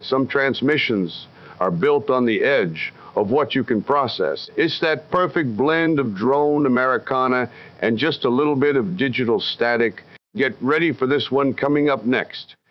Some transmissions are built on the edge of what you can process. It's that perfect blend of drone Americana and just a little bit of digital static. Get ready for this one coming up next.